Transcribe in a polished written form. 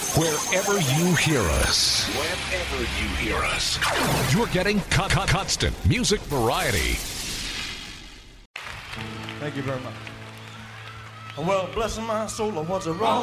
Wherever you hear us. Wherever you hear us. You're getting constant music variety. Thank you very much. Well, bless my soul, what's wrong?